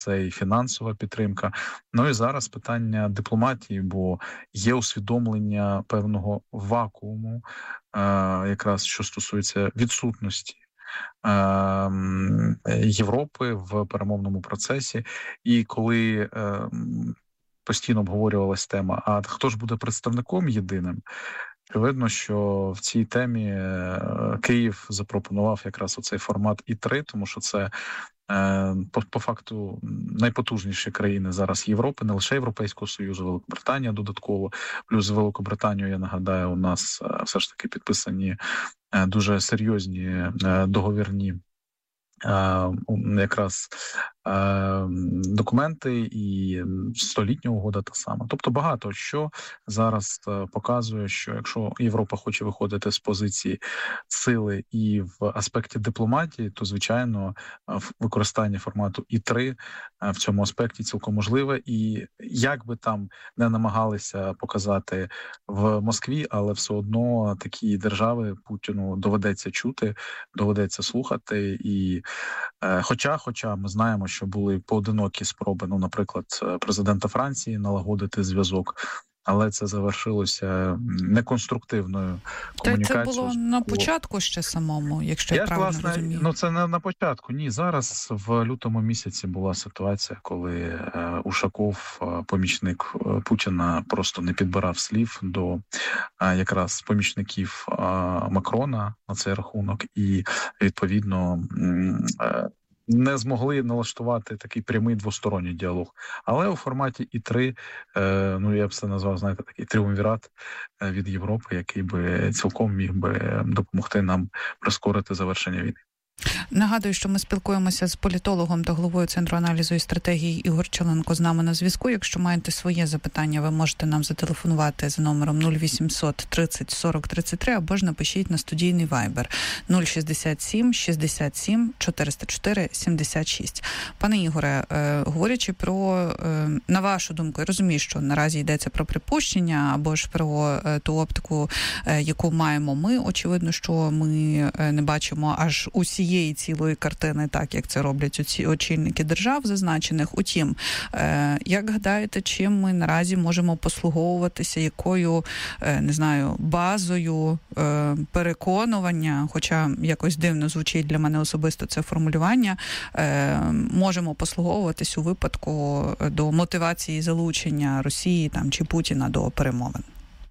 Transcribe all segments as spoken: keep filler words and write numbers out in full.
це і фінансова підтримка. Ну і зараз питання дипломатії, бо є усвідомлення певного вакууму, е, якраз що стосується відсутності е, Європи в перемовному процесі. І коли е, постійно обговорювалась тема, а хто ж буде представником єдиним, очевидно, що в цій темі Київ запропонував якраз оцей формат І три, тому що це по, по факту найпотужніші країни зараз Європи, не лише Європейського Союзу, Великобританія додатково, плюс Великобританію, я нагадаю, у нас все ж таки підписані дуже серйозні договірні якраз документи, і столітня угода та сама. Тобто багато що зараз показує, що якщо Європа хоче виходити з позиції сили і в аспекті дипломатії, то, звичайно, використання формату І три в цьому аспекті цілком можливе. І як би там не намагалися показати в Москві, але все одно такі держави Путіну доведеться чути, доведеться слухати. І Хоча, хоча ми знаємо, що були поодинокі спроби, ну, наприклад, президента Франції налагодити зв'язок, але це завершилося неконструктивною комунікацією. Та це було на початку ще самому, якщо я, я правильно власне, розумію. Ну, це не на початку. Ні, зараз в лютому місяці була ситуація, коли Ушаков, помічник Путіна, просто не підбирав слів до якраз помічників Макрона на цей рахунок, і, відповідно, не змогли налаштувати такий прямий двосторонній діалог. Але у форматі І три, ну, я б це назвав, знаєте, такий тріумвірат від Європи, який би цілком міг би допомогти нам прискорити завершення війни. Нагадую, що ми спілкуємося з політологом та головою Центру аналізу і стратегії Ігор Челенко з нами на зв'язку. Якщо маєте своє запитання, ви можете нам зателефонувати за номером нуль вісімсот тридцять сорок тридцять три або ж напишіть на студійний вайбер нуль шістдесят сім шістдесят сім чотириста чотири сімдесят шість. Пане Ігоре, е, говорячи про, е, на вашу думку, я розумію, що наразі йдеться про припущення або ж про е, ту оптику, е, яку маємо ми. Очевидно, що ми е, не бачимо аж усієї цілої картини, так як це роблять оці очільники держав зазначених. Утім, е, як гадаєте, чим ми наразі можемо послуговуватися, якою, е, не знаю, базою е, переконування, хоча якось дивно звучить для мене особисто це формулювання, е, можемо послуговуватись у випадку до мотивації залучення Росії там чи Путіна до перемовин?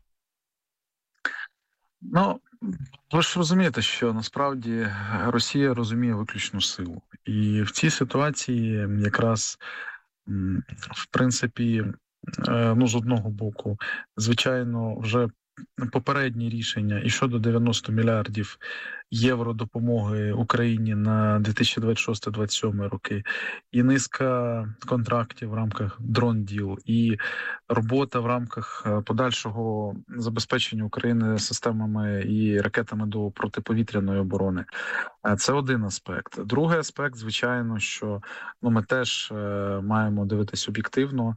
Ну, ви ж розумієте, що насправді Росія розуміє виключну силу. І в цій ситуації якраз, в принципі, ну, з одного боку, звичайно, вже попередні рішення і щодо дев'яносто мільярдів євро допомоги Україні на дві тисячі двадцять шостий - двадцять сьомий роки, і низка контрактів в рамках Drone Deal, і робота в рамках подальшого забезпечення України системами і ракетами до протиповітряної оборони. Це один аспект. Другий аспект, звичайно, що, ну, ми теж маємо дивитись об'єктивно.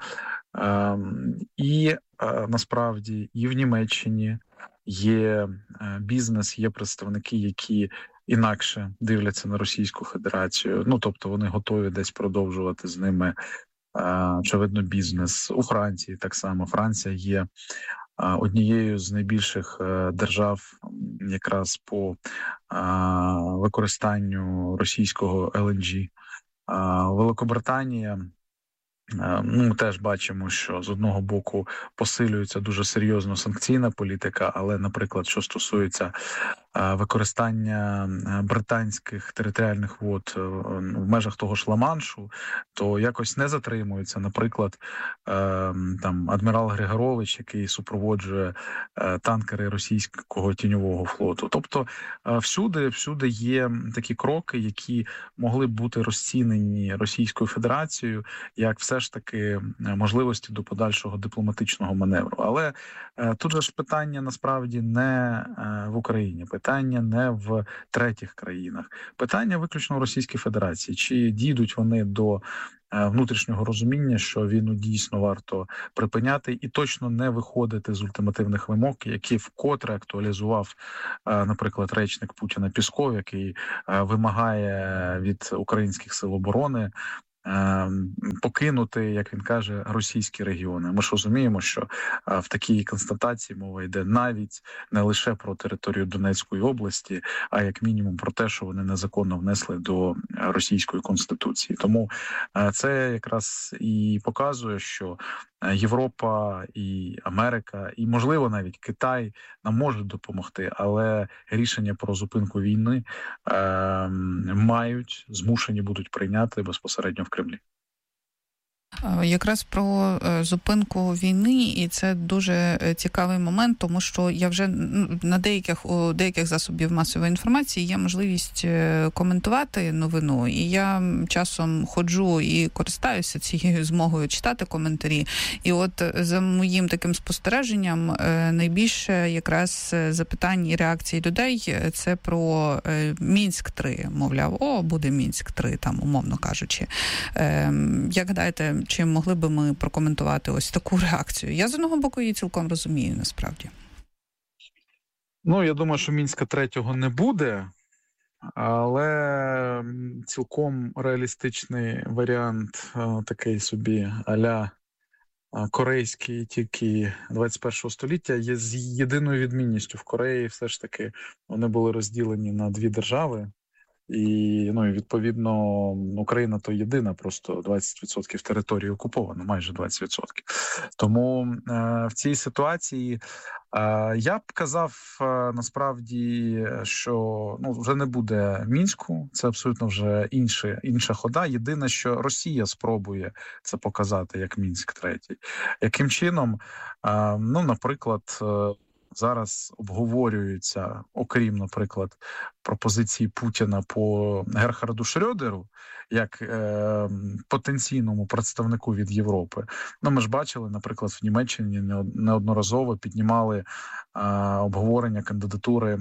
І насправді і в Німеччині є бізнес, є представники, які інакше дивляться на Російську Федерацію. Ну, тобто вони готові десь продовжувати з ними, очевидно, бізнес. У Франції так само. Франція є однією з найбільших держав якраз по використанню російського Ел Ен Джі. Великобританія, ну, ми теж бачимо, що з одного боку посилюється дуже серйозно санкційна політика, але, наприклад, що стосується використання британських територіальних вод в межах того ж Ла-Маншу, то якось не затримується. Наприклад, там адмірал Григорович, який супроводжує танкери російського тіньового флоту. Тобто всюди, всюди є такі кроки, які могли б бути розцінені Російською Федерацією як все ж таки можливості до подальшого дипломатичного маневру. Але тут же ж питання насправді не в Україні, питання не в третіх країнах, питання виключно в Російській Федерації. Чи дійдуть вони до внутрішнього розуміння, що війну дійсно варто припиняти і точно не виходити з ультимативних вимог, які вкотре актуалізував, наприклад, речник Путіна Пісков, який вимагає від українських сил оборони покинути, як він каже, російські регіони. Ми ж розуміємо, що в такій констатації мова йде навіть не лише про територію Донецької області, а як мінімум про те, що вони незаконно внесли до російської конституції. Тому це якраз і показує, що Європа і Америка, і, можливо, навіть Китай нам можуть допомогти, але рішення про зупинку війни е, мають, змушені будуть прийняти безпосередньо в Кремлі. Якраз про зупинку війни, і це дуже цікавий момент, тому що я вже на деяких у деяких засобів масової інформації є можливість коментувати новину, і я часом ходжу і користаюся цією змогою читати коментарі. І от за моїм таким спостереженням найбільше якраз запитань і реакцій людей це про Мінськ три, мовляв, о, буде Мінськ три, там, умовно кажучи. Як гадаєте, чи могли би ми прокоментувати ось таку реакцію? Я з одного боку її цілком розумію, насправді. Ну, я думаю, що Мінська третього не буде, але цілком реалістичний варіант, такий собі а-ля корейський, тільки двадцять першого століття, є з єдиною відмінністю. В Кореї все ж таки вони були розділені на дві держави. І, ну, і відповідно, Україна то єдина, просто двадцять відсотків території окуповано, майже двадцять відсотків. Тому е, в цій ситуації е, я б казав е, насправді, що ну, вже не буде Мінську, це абсолютно вже інше, інша хода. Єдине, що Росія спробує це показати як Мінськ третій. Яким чином? Е, ну, наприклад, е, зараз обговорюються, окрім, наприклад, пропозиції Путіна по Герхарду Шрёдеру, як е, потенційному представнику від Європи. Ну, ми ж бачили, наприклад, в Німеччині неодноразово піднімали е, обговорення кандидатури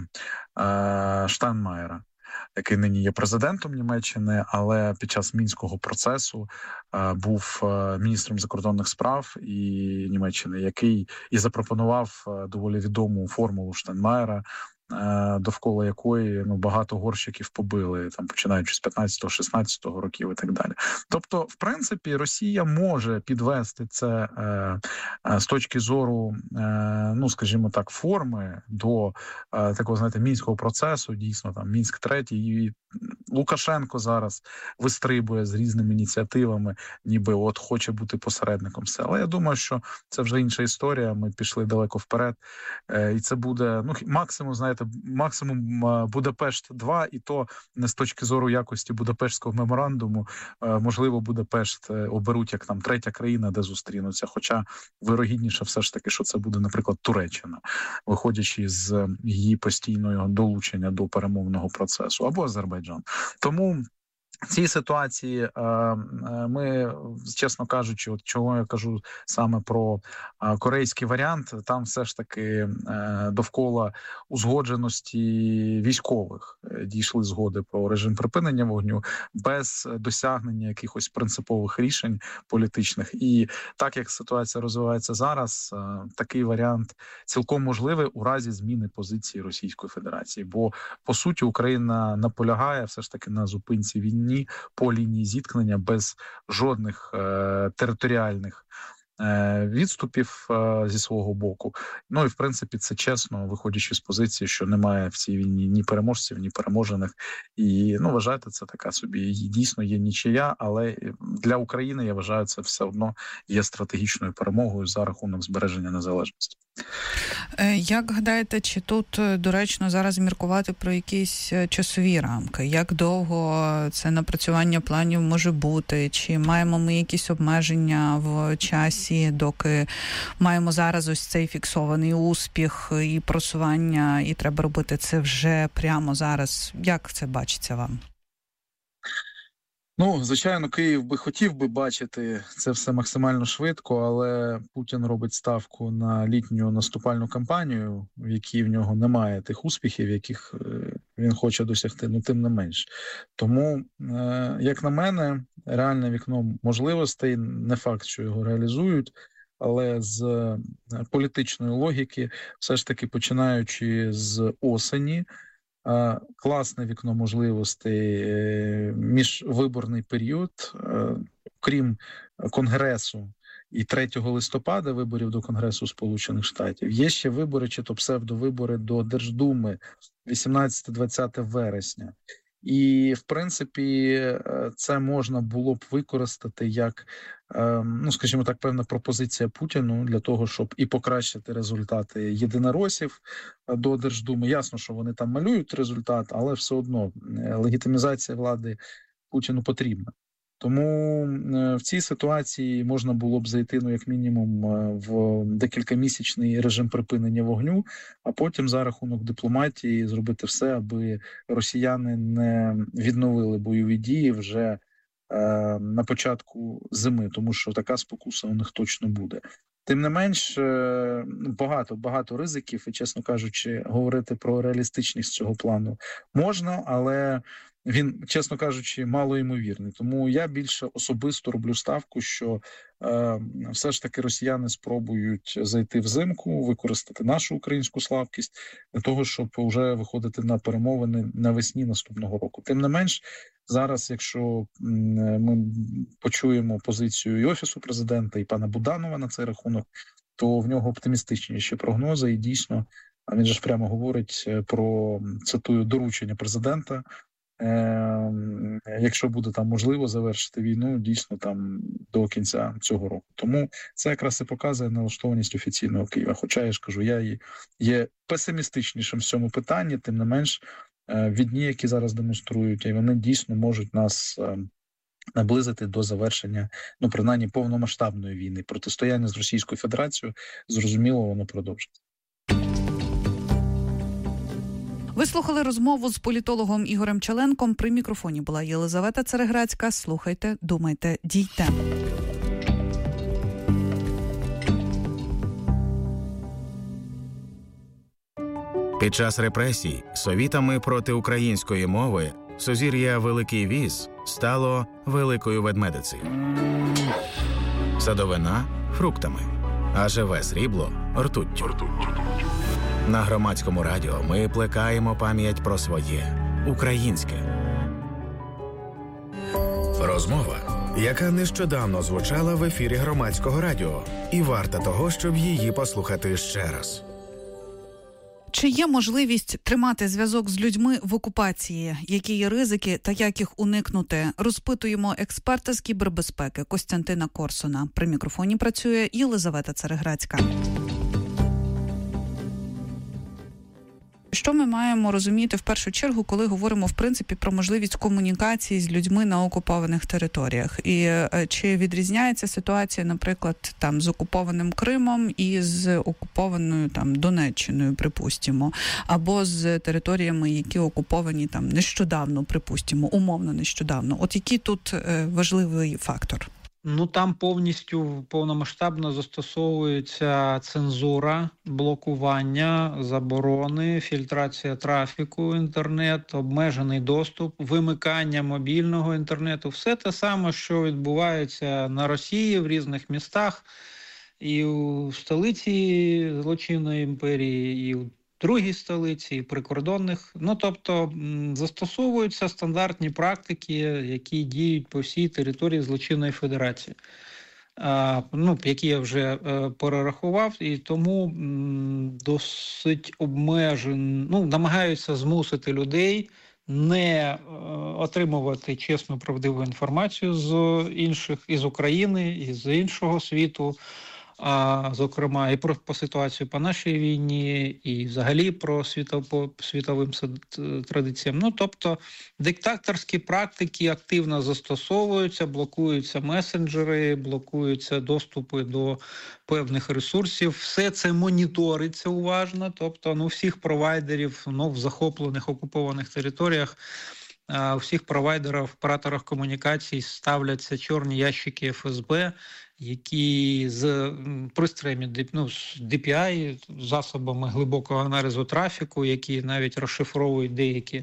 е, Штайнмаєра, який нині є президентом Німеччини, але під час Мінського процесу е, був е, міністром закордонних справ і Німеччини, який і запропонував е, доволі відому формулу Штайнмаєра, е, довкола якої ну, багато горщиків побили, там починаючи з п'ятнадцятого-шістнадцятого років і так далі. Тобто, в принципі, Росія може підвести це е, е, з точки зору, е, ну, скажімо так, форми до е, такого, знаєте, мінського процесу, дійсно, там, Мінськ третій, і Лукашенко зараз вистрибує з різними ініціативами, ніби от хоче бути посередником все. Але я думаю, що це вже інша історія, ми пішли далеко вперед, е, і це буде, ну, максимум, знаєте, максимум Будапешт два, і то не з точки зору якості Будапештського меморандуму, е, можливо, Будапешт оберуть як там третя країна, де зустрінуться, хоча вирогідніше все ж таки, що це буде, наприклад, Туреччина, виходячи з її постійного долучення до перемовного процесу, або Азербайджан. Тому в цій ситуації ми, чесно кажучи, от чого я кажу саме про корейський варіант, там все ж таки довкола узгодженості військових дійшли згоди про режим припинення вогню без досягнення якихось принципових рішень політичних. І так як ситуація розвивається зараз, такий варіант цілком можливий у разі зміни позиції Російської Федерації. Бо, по суті, Україна наполягає все ж таки на зупинці війни по лінії зіткнення без жодних е, територіальних е, відступів е, зі свого боку. Ну і в принципі це чесно, виходячи з позиції, що немає в цій війні ні переможців, ні переможених. І ну вважайте, це така собі дійсно є нічия, але для України, я вважаю, це все одно є стратегічною перемогою за рахунок збереження незалежності. Як гадаєте, чи тут доречно зараз міркувати про якісь часові рамки? Як довго це напрацювання планів може бути? Чи маємо ми якісь обмеження в часі, доки маємо зараз ось цей фіксований успіх і просування, і треба робити це вже прямо зараз? Як це бачиться вам? Ну, звичайно, Київ би хотів би бачити це все максимально швидко, але Путін робить ставку на літню наступальну кампанію, в якій в нього немає тих успіхів, яких він хоче досягти, ну тим не менш. Тому, як на мене, реальне вікно можливостей, не факт, що його реалізують, але з політичної логіки, все ж таки починаючи з осені, класне вікно можливостей, міжвиборний період, крім Конгресу і третього листопада, виборів до Конгресу Сполучених Штатів, є ще вибори, чи то псевдовибори до Держдуми вісімнадцяте-двадцяте вересня. І, в принципі, це можна було б використати як, ну, скажімо так, певна пропозиція Путіну для того, щоб і покращити результати єдиноросів до Держдуми. Ясно, що вони там малюють результат, але все одно легітимізація влади Путіну потрібна. Тому в цій ситуації можна було б зайти, ну, як мінімум, в декількамісячний режим припинення вогню, а потім за рахунок дипломатії зробити все, аби росіяни не відновили бойові дії вже е, на початку зими, тому що така спокуса у них точно буде. Тим не менш, е, багато, багато ризиків, і, чесно кажучи, говорити про реалістичність цього плану можна, але він, чесно кажучи, малоймовірний. Тому я більше особисто роблю ставку, що е, все ж таки росіяни спробують зайти взимку, використати нашу українську слабкість для того, щоб вже виходити на перемовини навесні наступного року. Тим не менш, зараз, якщо ми почуємо позицію і Офісу президента, і пана Буданова на цей рахунок, то в нього оптимістичніші прогнози, і дійсно, а він же ж прямо говорить про, цитую, доручення президента, якщо буде там можливо завершити війну, дійсно там до кінця цього року. Тому це якраз і показує налаштованість офіційного Києва. Хоча, я ж кажу, я є песимістичнішим в цьому питанні, тим не менш, відні, які зараз демонструють, і вони дійсно можуть нас наблизити до завершення, ну, принаймні, повномасштабної війни. Протистояння з Російською Федерацією, зрозуміло, воно продовжиться. Ви слухали розмову з політологом Ігорем Чаленком. При мікрофоні була Єлизавета Цереграцька. Слухайте, думайте, дійте. Під час репресій совітами проти української мови сузір'я Великий Віз стало Великою Ведмедицею. Садовина – фруктами, а живе срібло – ртуттю. На Громадському радіо ми плекаємо пам'ять про своє українське. Розмова, яка нещодавно звучала в ефірі Громадського радіо, і варта того, щоб її послухати ще раз. Чи є можливість тримати зв'язок з людьми в окупації? Які є ризики та як їх уникнути? Розпитуємо експерта з кібербезпеки Костянтина Корсуна. При мікрофоні працює Єлизавета Цереграцька. Що ми маємо розуміти в першу чергу, коли говоримо, в принципі, про можливість комунікації з людьми на окупованих територіях? І чи відрізняється ситуація, наприклад, там з окупованим Кримом і з окупованою там Донеччиною, припустимо, або з територіями, які окуповані там нещодавно, припустимо, умовно нещодавно? От який тут важливий фактор? Ну, там повністю повномасштабно застосовується цензура, блокування, заборони, фільтрація трафіку, інтернет, обмежений доступ, вимикання мобільного інтернету. Все те саме, що відбувається на Росії в різних містах, і у столиці злочинної імперії, і у другій столиці, і прикордонних. Ну, тобто, застосовуються стандартні практики, які діють по всій території злочинної федерації, а, ну, які я вже е, перерахував, і тому м, досить обмежен, ну, намагаються змусити людей не е, отримувати чесну, правдиву інформацію з інших, із України, із іншого світу, а, зокрема, і про по ситуацію по нашій війні, і взагалі про світов, по світовим традиціям. Ну, тобто, диктаторські практики активно застосовуються, блокуються месенджери, блокуються доступи до певних ресурсів. Все це моніториться уважно, тобто, ну, всіх провайдерів, ну, в захоплених, окупованих територіях, у всіх провайдерів, операторах комунікацій ставляться чорні ящики еф ес бе, які з пристроями, ну, з ді пі ай, засобами глибокого аналізу трафіку, які навіть розшифровують деякі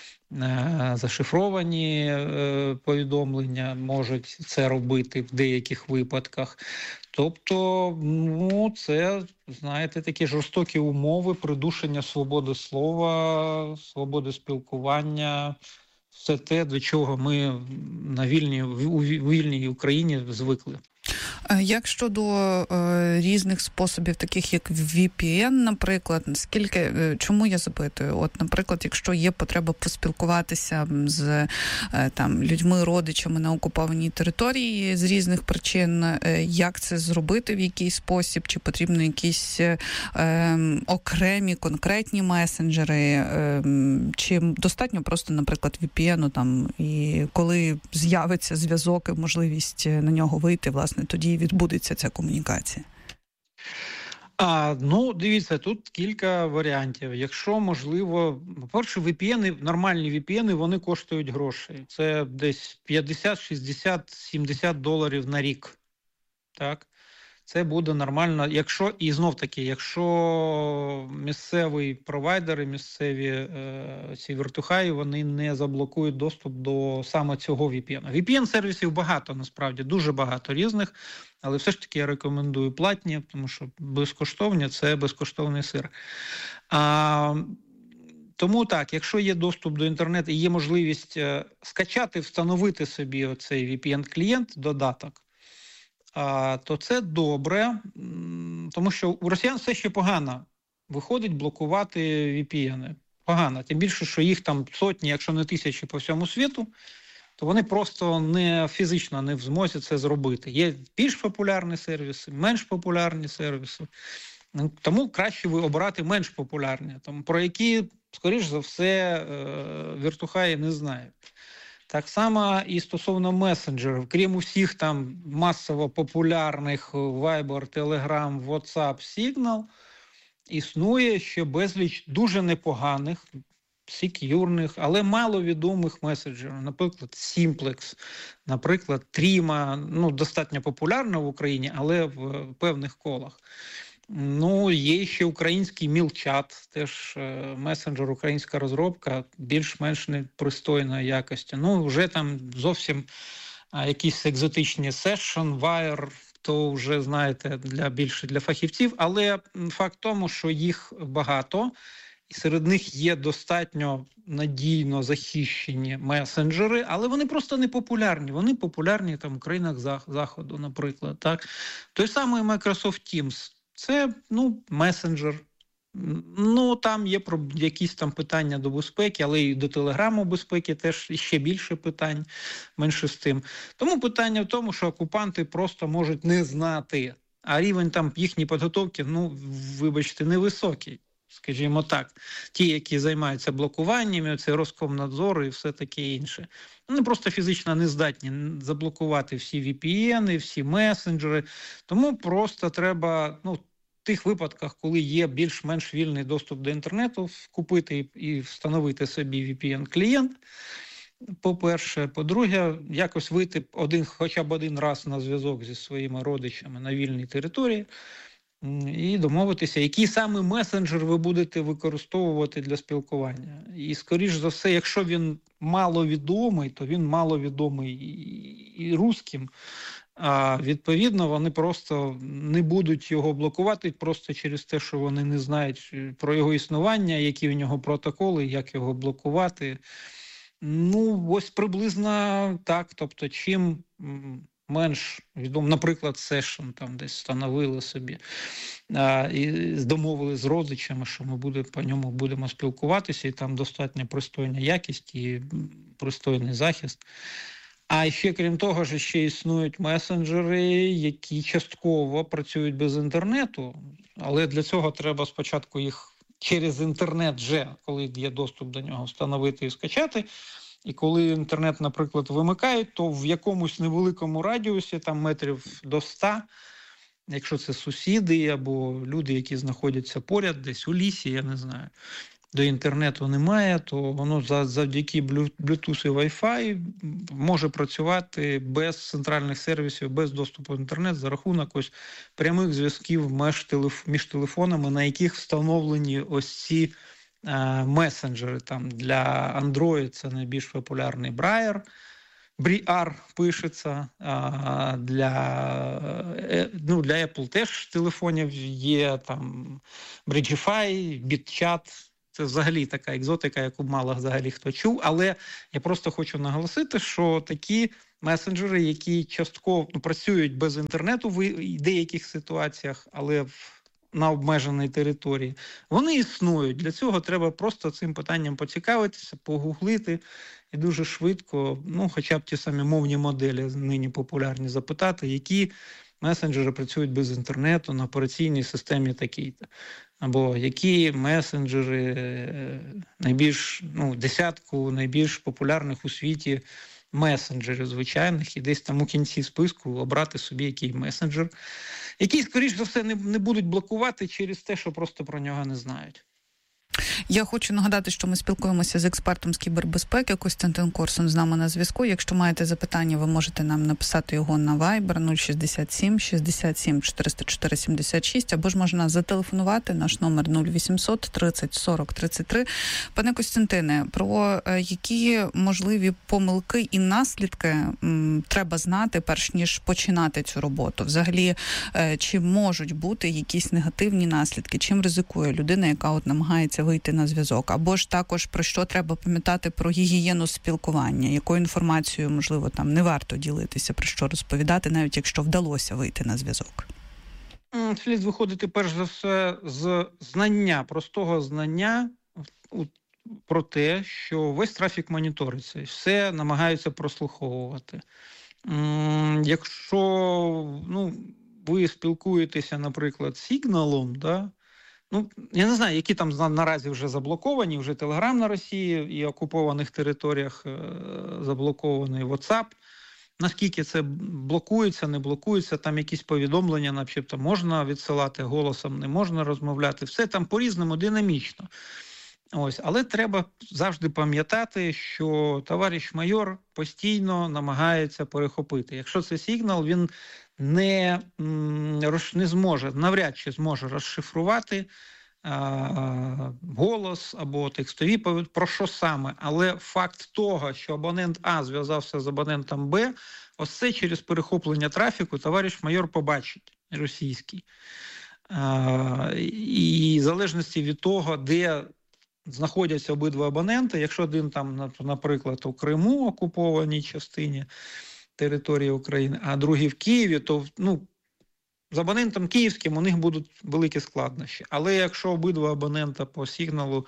е, зашифровані е, повідомлення, можуть це робити в деяких випадках. Тобто, ну, це, знаєте, такі жорстокі умови придушення свободи слова, свободи спілкування, все те, до чого ми на вільній, у вільній Україні звикли. Як щодо е, різних способів, таких як ві пі ен, наприклад, скільки, е, чому я запитую? От, наприклад, якщо є потреба поспілкуватися з е, там людьми, родичами на окупованій території з різних причин, е, як це зробити, в який спосіб, чи потрібно якісь е, окремі конкретні месенджери, е, чи достатньо просто, наприклад, ві пі ен, там, і коли з'явиться зв'язок і можливість на нього вийти, власне, тоді відбудеться ця комунікація? А, ну, дивіться, тут кілька варіантів. Якщо, можливо, по-перше, ві пі ен, нормальні ві пі ен, вони коштують грошей. Це десь п'ятдесят, шістдесят, сімдесят доларів на рік. Так? Це буде нормально. Якщо, і знов-таки, якщо місцеві провайдери, місцеві е, ці вертухаї, вони не заблокують доступ до саме цього ві пі ен. ві пі ен-сервісів багато, насправді, дуже багато різних, але все ж таки я рекомендую платні, тому що безкоштовні – це безкоштовний сир. А, тому так, якщо є доступ до інтернету і є можливість скачати, встановити собі оцей ві пі ен-клієнт, додаток, А, то це добре, тому що у росіян все ще погано виходить блокувати ві пі ен. Погано. Тим більше, що їх там сотні, якщо не тисячі по всьому світу, то вони просто не фізично не в змозі це зробити. Є більш популярні сервіси, менш популярні сервіси. Тому краще ви обирати менш популярні, тому, про які, скоріш за все, віртухаї не знають. Так само і стосовно месенджерів. Крім усіх там масово популярних Viber, Telegram, WhatsApp, Signal, існує ще безліч дуже непоганих, сек'юрних, але маловідомих месенджерів. Наприклад, Simplex, наприклад, Trima, ну, достатньо популярна в Україні, але в певних колах. Ну, є ще український MailChat, теж месенджер, українська розробка, більш-менш непристойної якості. Ну, вже там зовсім а, якісь екзотичні Session, Wire, то вже, знаєте, для більше для фахівців. Але факт тому, що їх багато, і серед них є достатньо надійно захищені месенджери, але вони просто не популярні. Вони популярні там в країнах Заходу, наприклад. Так? Той самий Microsoft Teams. Це, ну, месенджер. Ну, там є якісь там питання до безпеки, але і до телеграму безпеки теж ще більше питань, менше з тим. Тому питання в тому, що окупанти просто можуть не знати, а рівень там їхньої підготовки, ну, вибачте, невисокий, скажімо так. Ті, які займаються блокуваннями, це Роскомнадзор і все таке інше. Вони просто фізично не здатні заблокувати всі ві пі ен, всі месенджери. Тому просто треба, ну, в тих випадках, коли є більш-менш вільний доступ до інтернету, купити і встановити собі ві пі ен-клієнт, по-перше. По-друге, якось вийти один, хоча б один раз на зв'язок зі своїми родичами на вільній території і домовитися, який саме месенджер ви будете використовувати для спілкування. І, скоріш за все, якщо він маловідомий, то він маловідомий і русским. А відповідно, вони просто не будуть його блокувати просто через те, що вони не знають про його існування, які в нього протоколи, як його блокувати. Ну, ось приблизно так. Тобто, чим менш відомо, наприклад, Session там десь встановили собі а, і домовили з родичами, що ми буде, по ньому будемо спілкуватися, і там достатньо пристойна якість і пристойний захист. А ще, крім того, що ще існують месенджери, які частково працюють без інтернету, але для цього треба спочатку їх через інтернет вже, коли є доступ до нього, встановити і скачати. І коли інтернет, наприклад, вимикають, то в якомусь невеликому радіусі, там метрів до ста, якщо це сусіди або люди, які знаходяться поряд, десь у лісі, я не знаю, до інтернету немає, то воно завдяки Bluetooth і Wi-Fi може працювати без центральних сервісів, без доступу до інтернету за рахунок ось прямих зв'язків між телефонами, на яких встановлені ось ці е, месенджери. Там для Android це найбільш популярний Briar, Briar пишеться, а для, ну, для Apple теж телефонів є там Bridgefy, BitChat, Це взагалі така екзотика, яку мало взагалі хто чув. Але я просто хочу наголосити, що такі месенджери, які частково ну, працюють без інтернету в деяких ситуаціях, але в, на обмеженій території, вони існують. Для цього треба просто цим питанням поцікавитися, погуглити і дуже швидко, ну, хоча б ті самі мовні моделі нині популярні, запитати, які месенджери працюють без інтернету на операційній системі такій-то. Або які месенджери найбільш, ну, десятку найбільш популярних у світі месенджерів звичайних, і десь там у кінці списку обрати собі який месенджер, який, скоріш за все, не, не будуть блокувати через те, що просто про нього не знають. Я хочу нагадати, що ми спілкуємося з експертом з кібербезпеки. Костянтин Корсун з нами на зв'язку. Якщо маєте запитання, ви можете нам написати його на Viber нуль шістдесят сім шістдесят сім чотириста чотири сімдесят шість, або ж можна зателефонувати, наш номер нуль вісімсот тридцять сорок тридцять три. Пане Костянтине, про які можливі помилки і наслідки м, треба знати, перш ніж починати цю роботу? Взагалі, чи можуть бути якісь негативні наслідки? Чим ризикує людина, яка от намагається вийти на зв'язок? Або ж також про що треба пам'ятати про гігієну спілкування? Якою інформацією, можливо, там не варто ділитися, про що розповідати, навіть якщо вдалося вийти на зв'язок? Слід виходити, перш за все, з знання, простого знання про те, що весь трафік моніториться, все намагаються прослуховувати. Якщо, ну, ви спілкуєтеся, наприклад, сигналом, да, ну, я не знаю, які там наразі вже заблоковані, вже Telegram на Росії і окупованих територіях е- заблокований WhatsApp. Наскільки це блокується, не блокується, там якісь повідомлення, начебто можна відсилати голосом, не можна розмовляти. Все там по-різному, динамічно. Ось, але треба завжди пам'ятати, що товариш майор постійно намагається перехопити. Якщо це сигнал, він не, не зможе, навряд чи зможе розшифрувати а, голос або текстові повідомлення, про що саме. Але факт того, що абонент А зв'язався з абонентом Б, ось це через перехоплення трафіку товариш майор побачить російський. А, і в залежності від того, де знаходяться обидва абоненти, якщо один там, наприклад, у Криму, окупованій частині території України, а другий в Києві, то, ну, з абонентом київським у них будуть великі складнощі. Але якщо обидва абонента по сигналу,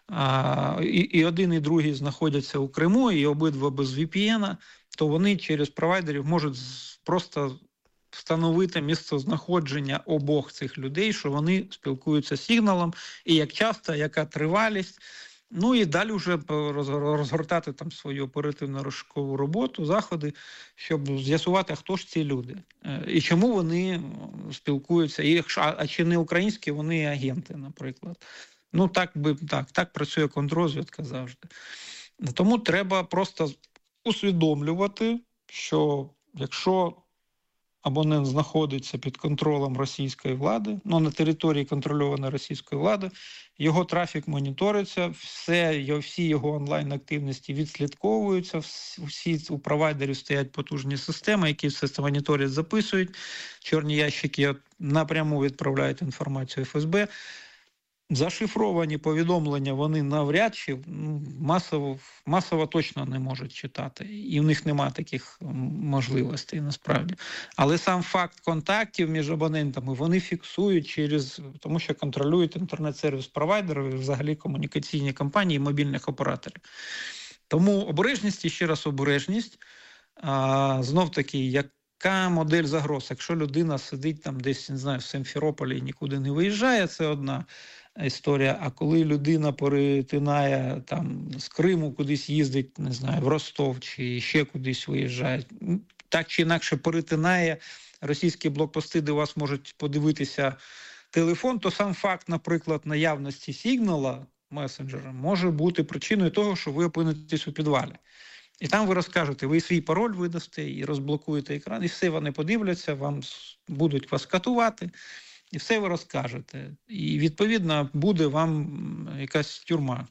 а, і, і один, і другий знаходяться у Криму, і обидва без ві пі ен, то вони через провайдерів можуть просто встановити місцезнаходження обох цих людей, що вони спілкуються з сигналом, і як часто, яка тривалість. Ну і далі вже розгортати там свою оперативно-розшукову роботу, заходи, щоб з'ясувати, хто ж ці люди. І чому вони спілкуються, і якщо, а чи не українські вони агенти, наприклад. Ну так, би, так, так працює контррозвідка завжди. Тому треба просто усвідомлювати, що якщо абонент знаходиться під контролем російської влади, ну, на території контрольованої російської влади, його трафік моніториться, все, всі його онлайн-активності відслідковуються, всі у провайдерів стоять потужні системи, які все це моніторять, записують, чорні ящики напряму відправляють інформацію еф ес бе. Зашифровані повідомлення вони навряд чи масово, масово точно не можуть читати. І в них немає таких можливостей насправді. Але сам факт контактів між абонентами вони фіксують через, тому що контролюють інтернет-сервіс провайдерів і взагалі комунікаційні компанії мобільних операторів. Тому обережність і ще раз обережність. А, знов таки, яка модель загроз? Якщо людина сидить там десь, не знаю, в Симферополі і нікуди не виїжджає, це одна історія. А коли людина перетинає там з Криму, кудись їздить, не знаю, в Ростов чи ще кудись виїжджає, так чи інакше перетинає російські блокпости, де у вас можуть подивитися телефон, то сам факт, наприклад, наявності сигнала месенджера може бути причиною того, що ви опинитесь у підвалі. І там ви розкажете, ви свій пароль видасте і розблокуєте екран, і все вони подивляться, вам будуть вас катувати, і все ви розкажете. І, відповідно, буде вам якась тюрма.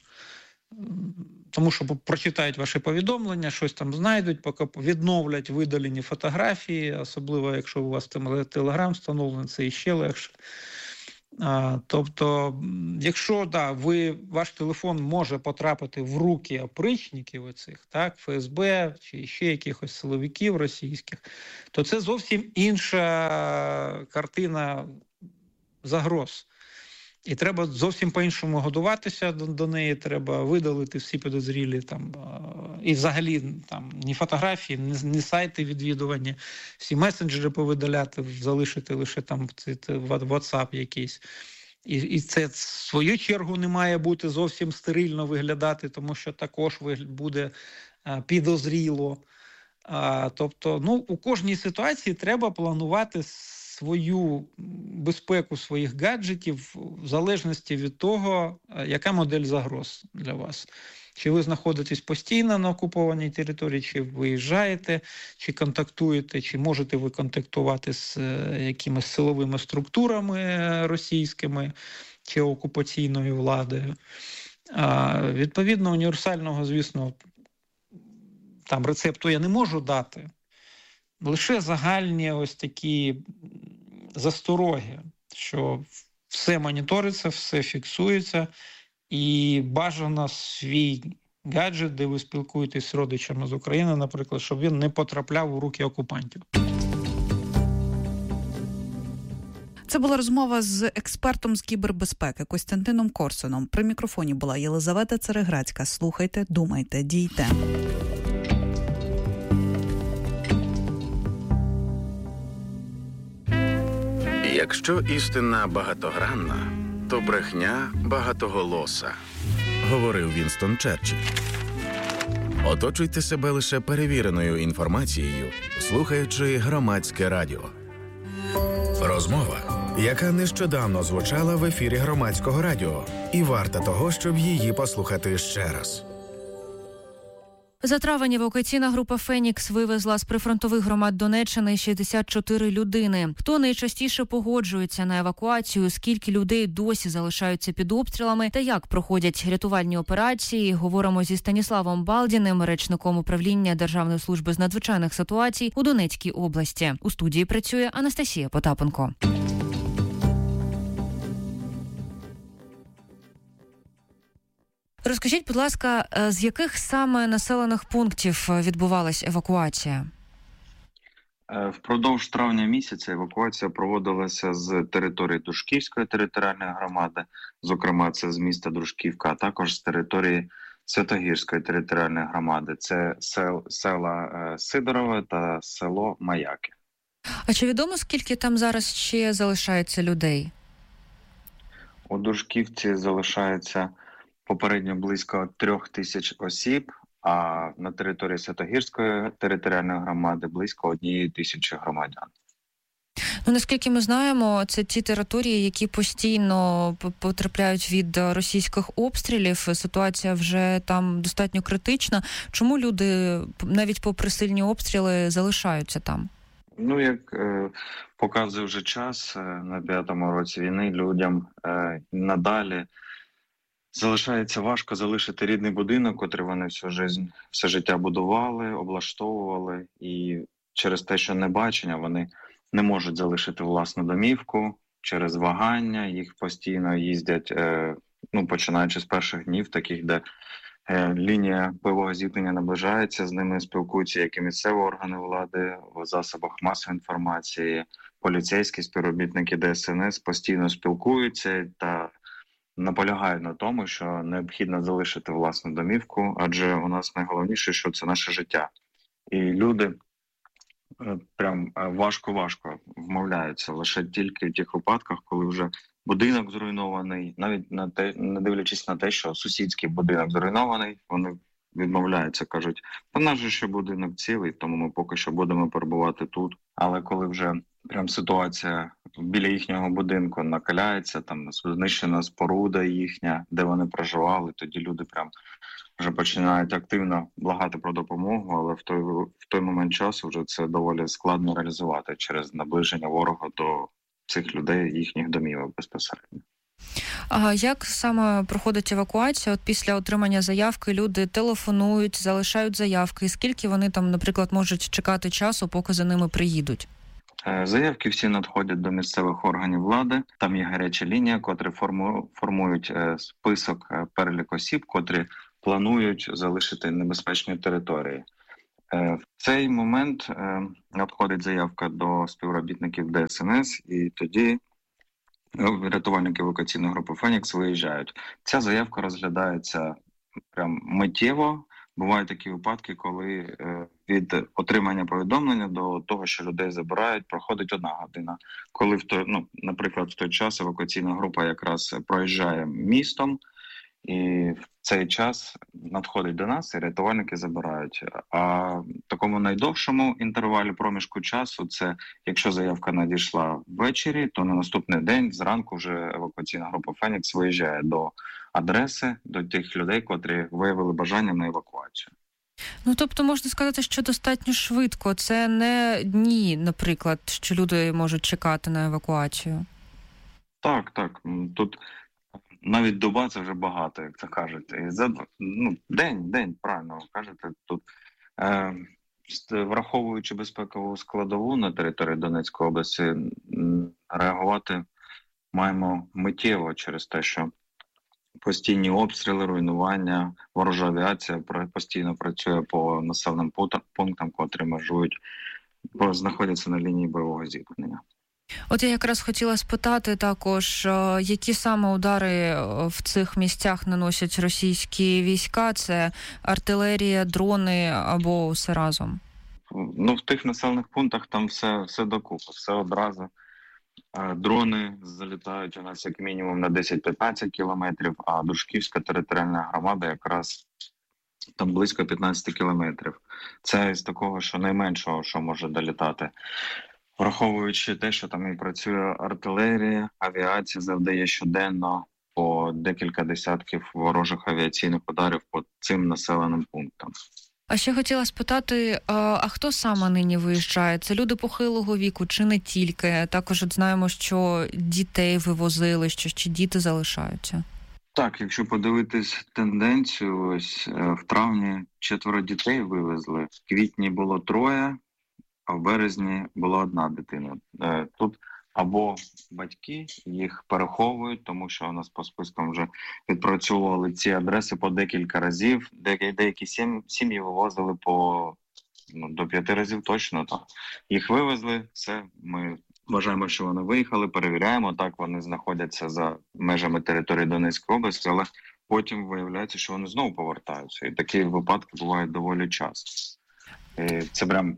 Тому що прочитають ваші повідомлення, щось там знайдуть, поки відновлять видалені фотографії, особливо якщо у вас там Telegram встановлений, це іще легше. А, тобто, якщо да, ви, ваш телефон може потрапити в руки опричників оцих, так, Ф С Б чи ще якихось силовиків російських, то це зовсім інша картина загроз. І треба зовсім по-іншому годуватися до, до неї, треба видалити всі підозрілі там, і взагалі там ні фотографії, ні, ні сайти відвідування, всі месенджери повидаляти, залишити лише там WhatsApp якийсь. І, і це, в свою чергу, не має бути зовсім стерильно виглядати, тому що також буде а, підозріло. А, тобто, ну, у кожній ситуації треба планувати свою безпеку своїх гаджетів в залежності від того, яка модель загроз для вас. Чи ви знаходитесь постійно на окупованій території, чи виїжджаєте, чи контактуєте, чи можете ви контактувати з якимись силовими структурами російськими, чи окупаційною владою. А, відповідно, універсального, звісно, там рецепту я не можу дати. Лише загальні ось такі застороги, що все моніториться, все фіксується, і бажано свій гаджет, де ви спілкуєтесь з родичами з України, наприклад, щоб він не потрапляв у руки окупантів. Це була розмова з експертом з кібербезпеки Костянтином Корсуном. При мікрофоні була Єлизавета Цереграцька. Слухайте, думайте, дійте. Якщо істина багатогранна, то брехня багатоголоса, говорив Вінстон Черчилль. Оточуйте себе лише перевіреною інформацією, слухаючи Громадське радіо. Розмова, яка нещодавно звучала в ефірі Громадського радіо, і варта того, щоб її послухати ще раз. За травень евакуаційна група «Фенікс» вивезла з прифронтових громад Донеччини шістдесят чотири людини. Хто найчастіше погоджується на евакуацію, скільки людей досі залишаються під обстрілами та як проходять рятувальні операції, говоримо зі Станіславом Балдіним, речником управління Державної служби з надзвичайних ситуацій у Донецькій області. У студії працює Анастасія Потапенко. Розкажіть, будь ласка, з яких саме населених пунктів відбувалась евакуація? Впродовж травня місяця евакуація проводилася з території Дружківської територіальної громади, зокрема це з міста Дружківка, а також з території Святогірської територіальної громади. Це сел, села Сидорове та село Маяки. А чи відомо, скільки там зараз ще залишається людей? У Дружківці залишається попередньо близько трьох тисяч осіб, а на території Святогірської територіальної громади близько однієї тисячі громадян. Ну, наскільки ми знаємо, це ті території, які постійно потрапляють від російських обстрілів. Ситуація вже там достатньо критична. Чому люди, навіть попри сильні обстріли, залишаються там? Ну, як е, показує вже час, е, на п'ятому році війни людям е, надалі залишається важко залишити рідний будинок, котрий вони всю жизнь, все життя будували, облаштовували, і через те, що небачення, вони не можуть залишити власну домівку, через вагання їх постійно їздять, е, ну, починаючи з перших днів, таких, де е, лінія бойового зіткнення наближається, з ними спілкуються як і місцеві органи влади, в засобах масової інформації, поліцейські співробітники Де Ес Ен Ес постійно спілкуються та наполягають на тому, що необхідно залишити власну домівку, адже у нас найголовніше, що це наше життя. І люди прям важко-важко вмовляються лише тільки в тих випадках, коли вже будинок зруйнований, навіть на те, не дивлячись на те, що сусідський будинок зруйнований, вони відмовляються, кажуть, та наш же ще будинок цілий, тому ми поки що будемо перебувати тут. Але коли вже прям ситуація біля їхнього будинку накаляється, там знищена споруда їхня, де вони проживали, тоді люди прям вже починають активно благати про допомогу, але в той, в той момент часу вже це доволі складно реалізувати через наближення ворога до цих людей, їхніх домівок безпосередньо. А як саме проходить евакуація? От після отримання заявки люди телефонують, залишають заявки. І скільки вони там, наприклад, можуть чекати часу, поки за ними приїдуть? Заявки всі надходять до місцевих органів влади. Там є гаряча лінія, котрі форму, формують список, перелік осіб, котрі планують залишити небезпечні території. В цей момент надходить заявка до співробітників Де Ес Ен Ес, і тоді рятувальники евакуаційної групи «Фенікс» виїжджають. Ця заявка розглядається прям миттєво. Бувають такі випадки, коли від отримання повідомлення до того, що людей забирають, проходить одна година. Коли, в той, ну, наприклад, в той час евакуаційна група якраз проїжджає містом, і в цей час надходить до нас, і рятувальники забирають. А в такому найдовшому інтервалі проміжку часу, це якщо заявка надійшла ввечері, то на наступний день зранку вже евакуаційна група «Фенікс» виїжджає до адреси, до тих людей, котрі виявили бажання на евакуацію. Ну, тобто можна сказати, що достатньо швидко. Це не дні, наприклад, що люди можуть чекати на евакуацію. Так, так. Тут навіть доба – це вже багато, як це кажуть. І за, ну, день, день, правильно ви кажете. Тут, е, враховуючи безпекову складову на території Донецької області, реагувати маємо миттєво через те, що постійні обстріли, руйнування, ворожа авіація постійно працює по населеним пунктам, котрі межують, знаходяться на лінії бойового зіткнення. От я якраз хотіла спитати також, які саме удари в цих місцях наносять російські війська? Це артилерія, дрони або все разом? Ну, в тих населених пунктах там все, все докупи, все одразу. Дрони залітають у нас як мінімум на десять-п'ятнадцять кілометрів, а Дружківська територіальна громада якраз там близько п'ятнадцять кілометрів. Це з такого, що найменшого, що може долітати. Враховуючи те, що там і працює артилерія, авіація завдає щоденно по декілька десятків ворожих авіаційних ударів по цим населеним пунктам. А ще хотіла спитати, а хто саме нині виїжджає? Це люди похилого віку чи не тільки? Також от знаємо, що дітей вивозили, що ще діти залишаються. Так, якщо подивитись тенденцію, ось в травні четверо дітей вивезли, в квітні було троє, а в березні була одна дитина. Тут або батьки їх переховують, тому що у нас по спискам вже відпрацьовували ці адреси по декілька разів. Деякі, деякі сім'ї вивозили по ну, до п'яти разів точно. Так. Їх вивезли, все, ми вважаємо, що вони виїхали, перевіряємо, так вони знаходяться за межами території Донецької області, але потім виявляється, що вони знову повертаються. І такі випадки бувають доволі часто. І це прям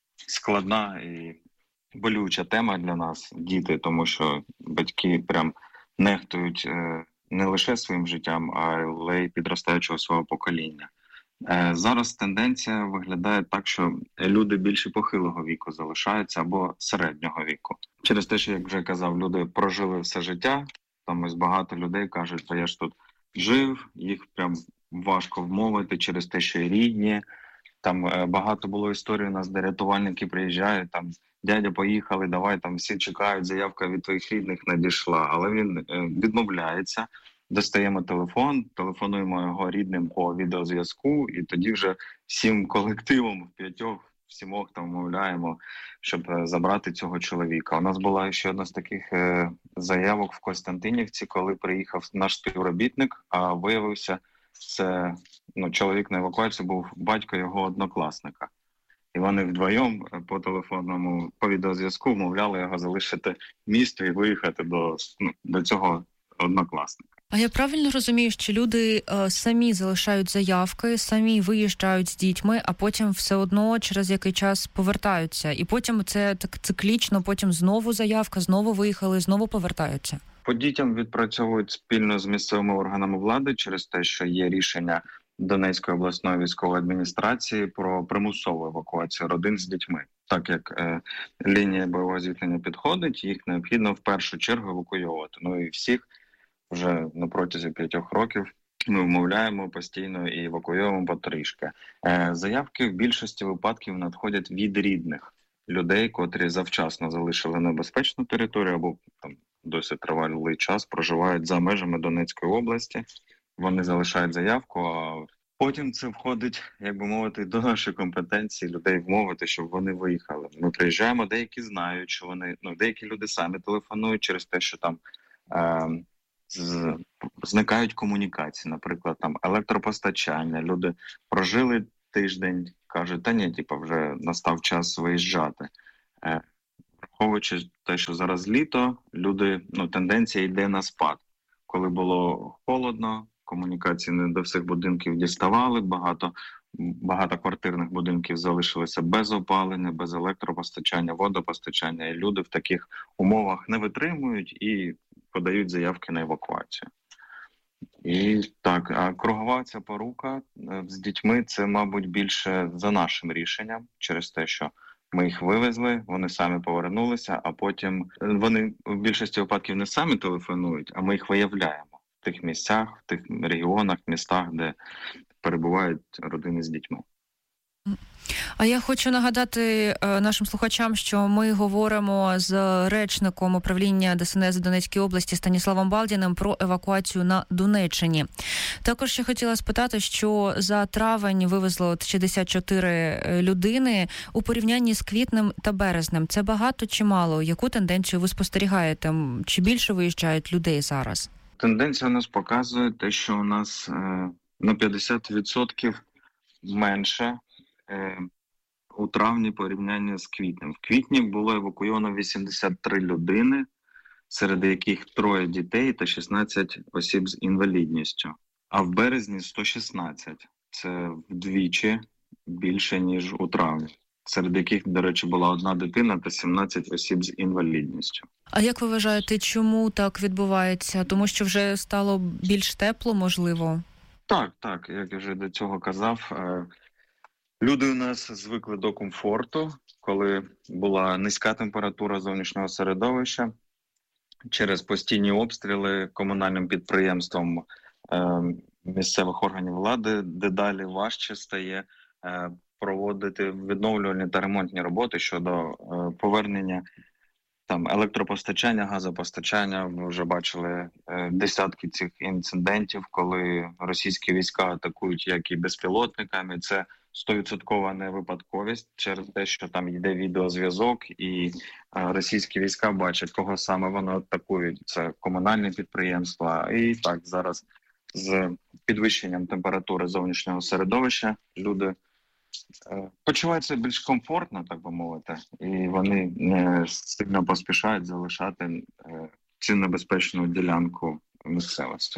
складна і болюча тема для нас, діти, тому що батьки прям нехтують е, не лише своїм життям, але й підростаючого свого покоління. Е, зараз тенденція виглядає так, що люди більше похилого віку залишаються або середнього віку. Через те, що, як вже казав, люди прожили все життя, там ось багато людей кажуть, що я ж тут жив, їх прям важко вмовити через те, що і рідні. Там е, багато було історій у нас, де рятувальники приїжджають, там дядя, поїхали, давай, там всі чекають, заявка від твоїх рідних надійшла. Але він е, відмовляється, достаємо телефон, телефонуємо його рідним по відеозв'язку, і тоді вже всім колективом, в п'ятьох, в сімох там вмовляємо, щоб е, забрати цього чоловіка. У нас була ще одна з таких е, заявок в Костянтинівці, коли приїхав наш співробітник, а виявився, це ну, чоловік на евакуації був батько його однокласника. І вони вдвоєм по телефонному, по відеозв'язку вмовляли його залишити місто і виїхати до, ну, до цього однокласника. А я правильно розумію, що люди е, самі залишають заявки, самі виїжджають з дітьми, а потім все одно через який час повертаються? І потім це так циклічно, потім знову заявка, знову виїхали, знову повертаються? По дітям відпрацьовують спільно з місцевими органами влади через те, що є рішення Донецької обласної військової адміністрації про примусову евакуацію родин з дітьми. Так як е, лінія бойового зіткнення підходить, їх необхідно в першу чергу евакуювати. Ну і всіх вже на протязі п'ятьох років ми вмовляємо постійно і евакуюємо потрішки. Е, заявки в більшості випадків надходять від рідних людей, котрі завчасно залишили небезпечну територію або там досить тривалий час проживають за межами Донецької області. Вони залишають заявку, а Потім це входить, як би мовити, до нашої компетенції людей вмовити, щоб вони виїхали. Ми приїжджаємо, деякі знають, що вони, ну, деякі люди самі телефонують через те, що там е, з, зникають комунікації, наприклад, там електропостачання. Люди прожили тиждень, кажуть, та ні, типу, вже настав час виїжджати. Е, враховуючи те, що зараз літо, люди, ну, тенденція йде на спад. Коли було холодно, комунікації не до всіх будинків діставали, багато багатоквартирних будинків залишилися без опалення, без електропостачання, водопостачання, і люди в таких умовах не витримують і подають заявки на евакуацію. І так, а кругова ця порука з дітьми – це, мабуть, більше за нашим рішенням, через те, що ми їх вивезли, вони самі повернулися, а потім вони в більшості випадків не самі телефонують, а ми їх виявляємо в тих місцях, в тих регіонах, містах, де перебувають родини з дітьми. А я хочу нагадати нашим слухачам, що ми говоримо з речником управління ДСНС Донецької області Станіславом Балдіним про евакуацію на Донеччині. Також я хотіла спитати, що за травень вивезло шістдесят чотири людини у порівнянні з квітнем та березнем. Це багато чи мало? Яку тенденцію ви спостерігаєте? Чи більше виїжджають людей зараз? Тенденція у нас показує те, що у нас е, на п'ятдесят відсотків менше е, у травні порівняння з квітнем. В квітні було евакуйовано вісімдесят три людини, серед яких троє дітей та шістнадцять осіб з інвалідністю. А в березні сто шістнадцять. Це вдвічі більше, ніж у травні. Серед яких, до речі, була одна дитина та сімнадцять осіб з інвалідністю. А як ви вважаєте, чому так відбувається? Тому що вже стало більш тепло, можливо? Так, так. Як я вже до цього казав, люди у нас звикли до комфорту, коли була низька температура зовнішнього середовища. Через постійні обстріли комунальним підприємством місцевих органів влади дедалі важче стає проводити відновлювальні та ремонтні роботи щодо е, повернення там електропостачання, газопостачання. Ми вже бачили е, десятки цих інцидентів, коли російські війська атакують як і безпілотниками. Це сто відсотків не випадковість через те, що там йде відеозв'язок, і е, російські війська бачать, кого саме вони атакують. Це комунальні підприємства. І так, зараз з підвищенням температури зовнішнього середовища люди почуваються більш комфортно, так би мовити, і вони не сильно поспішають залишати цю небезпечну ділянку місцевості.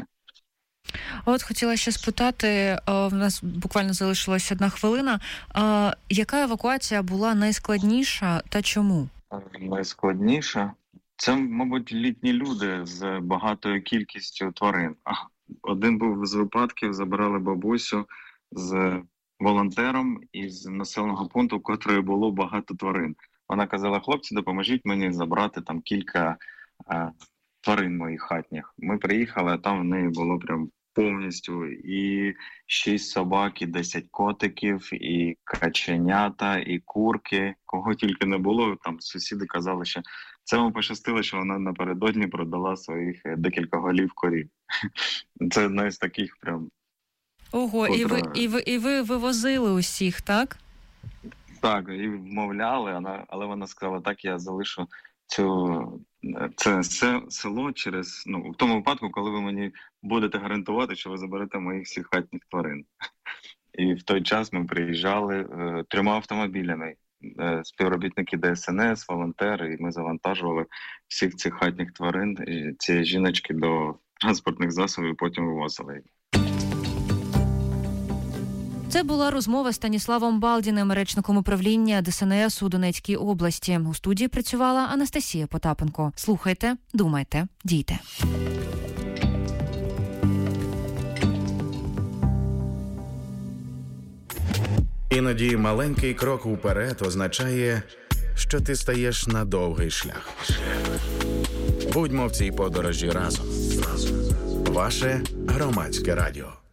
От хотіла ще спитати, в нас буквально залишилась одна хвилина, яка евакуація була найскладніша та чому? Найскладніша? Це, мабуть, літні люди з багатою кількістю тварин. Один був з випадків, забирали бабусю з волонтером із населеного пункту, в котрої було багато тварин. Вона казала: хлопці, допоможіть мені забрати там кілька е, тварин моїх хатніх. Ми приїхали, а там в неї було прям повністю і шість собак, і десять котиків, і каченята, і курки. Кого тільки не було, там сусіди казали, що це вам пощастило, що вона напередодні продала своїх декілька голів корів. Це одна з таких прям. Ого, і ви, і ви і ви вивозили усіх, так? Так, і вмовляли, але вона сказала: так, я залишу цю це, це село через, ну, в тому випадку, коли ви мені будете гарантувати, що ви заберете моїх всіх хатніх тварин. І в той час ми приїжджали е, трьома автомобілями. Е, співробітники ДСНС, волонтери, і ми завантажували всіх цих хатніх тварин, і цієї жіночки до транспортних засобів, і потім вивозили їх. Це була розмова з Станіславом Балдіним, речником управління ДСНС у Донецькій області. У студії працювала Анастасія Потапенко. Слухайте, думайте, дійте. Іноді маленький крок уперед означає, що ти стаєш на довгий шлях. Будьмо в цій подорожі разом. Ваше Громадське радіо.